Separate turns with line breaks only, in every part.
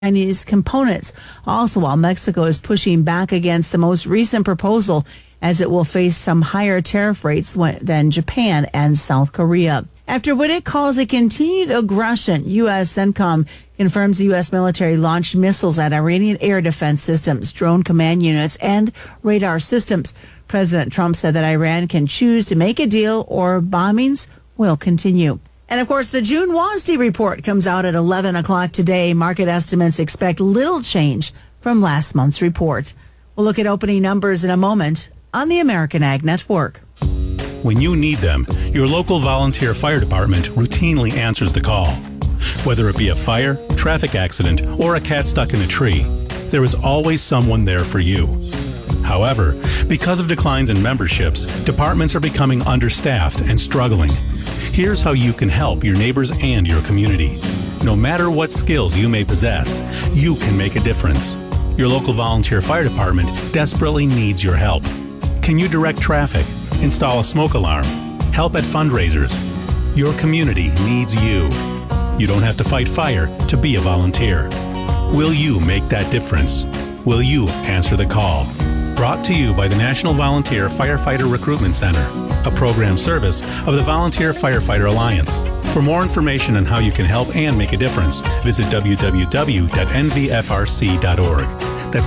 Chinese components. Also, while Mexico is pushing back against the most recent proposal, as it will face some higher tariff rates than Japan and South Korea. After what it calls a continued aggression, U.S. CENTCOM confirms the U.S. military launched missiles at Iranian air defense systems, drone command units, and radar systems. President Trump said that Iran can choose to make a deal or bombings will continue. And of course, the June WASDE report comes out at 11 o'clock today. Market estimates expect little change from last month's report. We'll look at opening numbers in a moment on the American Ag Network.
When you need them, your local volunteer fire department routinely answers the call. Whether it be a fire, traffic accident, or a cat stuck in a tree, there is always someone there for you. However, because of declines in memberships, departments are becoming understaffed and struggling. Here's how you can help your neighbors and your community. No matter what skills you may possess, you can make a difference. Your local volunteer fire department desperately needs your help. Can you direct traffic, install a smoke alarm, help at fundraisers? Your community needs you. You don't have to fight fire to be a volunteer. Will you make that difference? Will you answer the call? Brought to you by the National Volunteer Firefighter Recruitment Center, a program service of the Volunteer Firefighter Alliance. For more information on how you can help and make a difference, visit www.nvfrc.org. That's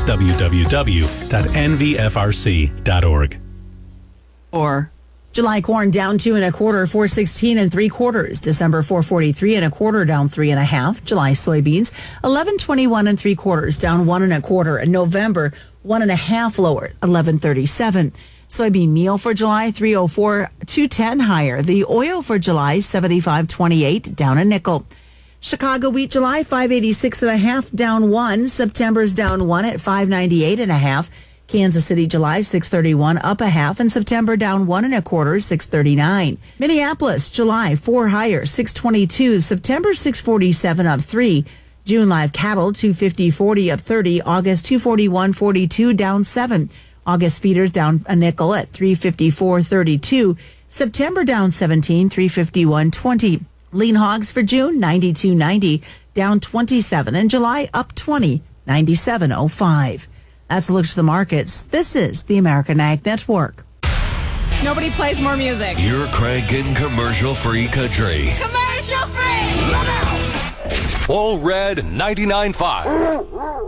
www.nvfrc.org.
Or July corn down 2 1/4, 4.16 3/4. December 4.43 1/4, down 3 1/2. July soybeans 11.21 3/4, down 1 1/4. And November 1 1/2 lower, 11.37. Soybean meal for July 3.04, 2.10 higher. The oil for July 75.28, down a nickel. Chicago wheat July 5.86 1/2, down 1. September's down 1 at 5.98 1/2. Kansas City July 6.31, up a half, and September down 1 1/4, 6.39. Minneapolis July 4 higher, 6.22. September 6.47, up 3. June live cattle 250.40, up 30. August 241.42, down 7. August feeders down a nickel at 354.32. September down 17, 351.20. Lean hogs for June 92.90, down 27, and July up 20, 97.05. That's a look to the markets. This is the American Ag Network.
Nobody plays more music.
You're cranking commercial-free country.
Commercial-free!
All Red 99.5.